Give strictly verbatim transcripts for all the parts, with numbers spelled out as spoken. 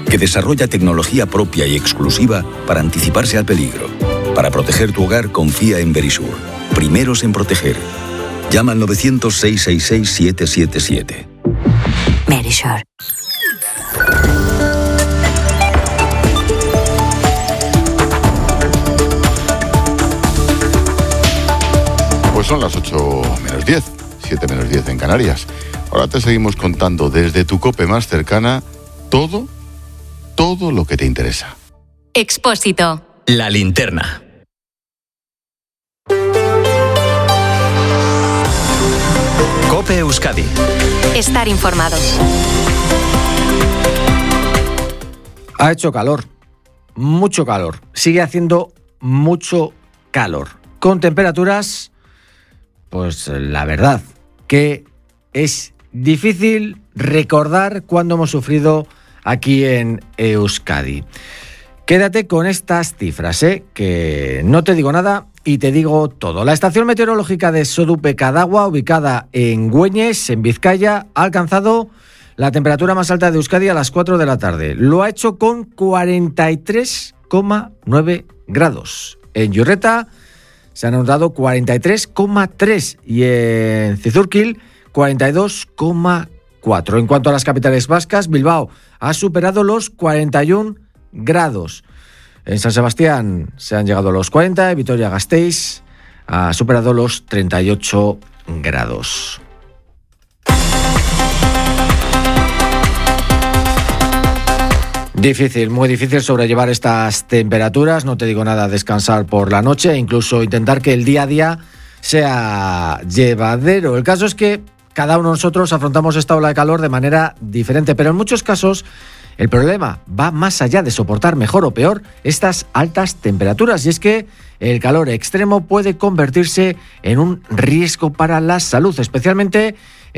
que desarrolla tecnología propia y exclusiva para anticiparse al peligro. Para proteger tu hogar, confía en Verisur. Primeros en proteger. Llama al novecientos, seiscientos sesenta y seis, siete siete siete. Verisur. Pues son las ocho menos diez, siete menos diez en Canarias. Ahora te seguimos contando desde tu COPE más cercana todo, todo lo que te interesa. Expósito. La linterna. COPE Euskadi. Estar informado. Ha hecho calor, mucho calor. Sigue haciendo mucho calor. Con temperaturas, pues la verdad, que es difícil recordar cuándo hemos sufrido aquí en Euskadi. Quédate con estas cifras, ¿eh? Que no te digo nada y te digo todo. La estación meteorológica de Sodupe Cadagua, ubicada en Güeñes, en Vizcaya, ha alcanzado la temperatura más alta de Euskadi a las cuatro de la tarde. Lo ha hecho con cuarenta y tres coma nueve grados. En Yurreta se han anotado cuarenta y tres coma tres y en Cizurkil cuarenta y dos coma cuatro. En cuanto a las capitales vascas, Bilbao ha superado los cuarenta y uno grados. En San Sebastián se han llegado a los cuarenta y Vitoria-Gasteiz ha superado los treinta y ocho grados. Difícil, muy difícil sobrellevar estas temperaturas, no te digo nada, descansar por la noche e incluso intentar que el día a día sea llevadero. El caso es que cada uno de nosotros afrontamos esta ola de calor de manera diferente, pero en muchos casos el problema va más allá de soportar mejor o peor estas altas temperaturas, y es que el calor extremo puede convertirse en un riesgo para la salud, especialmente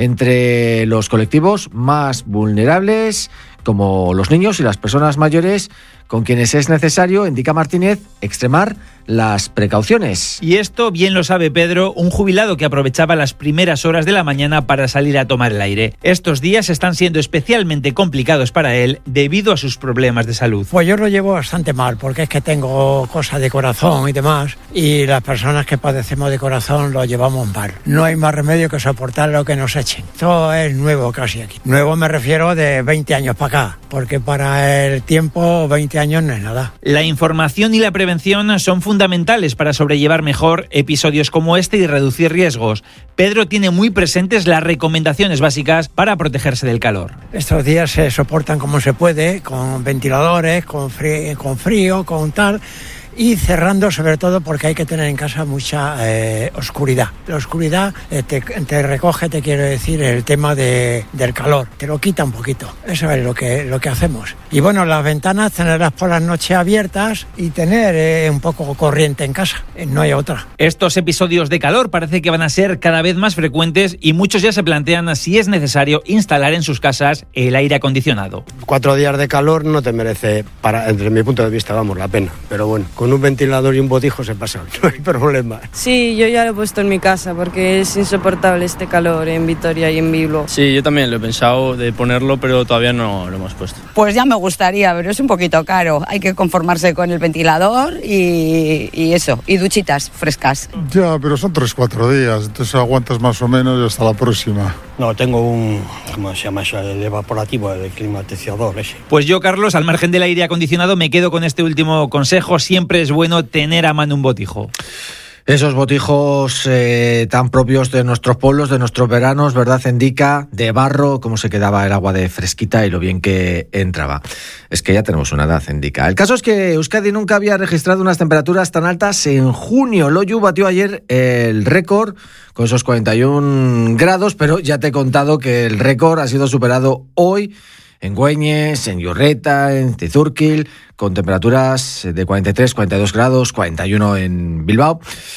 entre los colectivos más vulnerables, como los niños y las personas mayores, con quienes es necesario, indica Martínez, extremar las precauciones. Y esto bien lo sabe Pedro, un jubilado que aprovechaba las primeras horas de la mañana para salir a tomar el aire. Estos días están siendo especialmente complicados para él debido a sus problemas de salud. Pues yo lo llevo bastante mal, porque es que tengo cosas de corazón y demás, y las personas que padecemos de corazón lo llevamos mal. No hay más remedio que soportar lo que nos echen. Todo es nuevo casi aquí. Nuevo me refiero de veinte años para acá, porque para el tiempo veinte años no es nada. La información y la prevención son fundamentales para sobrellevar mejor episodios como este y reducir riesgos. Pedro tiene muy presentes las recomendaciones básicas para protegerse del calor. Estos días se soportan como se puede, con ventiladores, con frío, con, frío, con tal, y cerrando sobre todo porque hay que tener en casa mucha eh, oscuridad. La oscuridad eh, te, te recoge, te quiero decir, el tema de, del calor, te lo quita un poquito. Eso es lo que, lo que hacemos. Y bueno, las ventanas tenerlas por las noches abiertas y tener eh, un poco corriente en casa, eh, no hay otra. Estos episodios de calor parece que van a ser cada vez más frecuentes y muchos ya se plantean si es necesario instalar en sus casas el aire acondicionado. Cuatro días de calor no te merece, para, desde mi punto de vista, vamos, la pena, pero bueno, con un ventilador y un botijo se pasa, no hay problema. Sí, yo ya lo he puesto en mi casa porque es insoportable este calor en Vitoria y en Bilbao. Sí, yo también lo he pensado de ponerlo, pero todavía no lo hemos puesto. Pues ya me gustaría, pero es un poquito caro. Hay que conformarse con el ventilador y, y eso, y duchitas frescas. Ya, pero son tres, cuatro días, entonces aguantas más o menos y hasta la próxima. No, tengo un, ¿cómo se llama eso? El evaporativo, el climatizador ese. Pues yo, Carlos, al margen del aire acondicionado, me quedo con este último consejo. Siempre es bueno tener a mano un botijo. Esos botijos eh, tan propios de nuestros pueblos, de nuestros veranos, ¿verdad, Endica? De barro, cómo se quedaba el agua de fresquita y lo bien que entraba. Es que ya tenemos una edad, Endica. El caso es que Euskadi nunca había registrado unas temperaturas tan altas en junio. Loiu batió ayer el récord con esos cuarenta y uno grados, pero ya te he contado que el récord ha sido superado hoy en Güeñes, en Yurreta, en Cizurkil, con temperaturas de cuarenta y tres, cuarenta y dos grados, cuarenta y uno en Bilbao.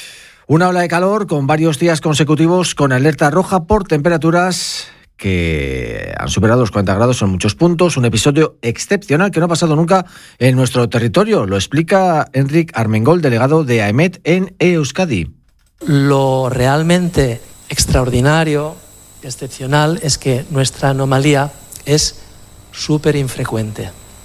Una ola de calor con varios días consecutivos con alerta roja por temperaturas que han superado los cuarenta grados en muchos puntos. Un episodio excepcional que no ha pasado nunca en nuestro territorio. Lo explica Enric Armengol, delegado de AEMET en Euskadi. Lo realmente extraordinario, excepcional, es que nuestra anomalía es súper infrecuente.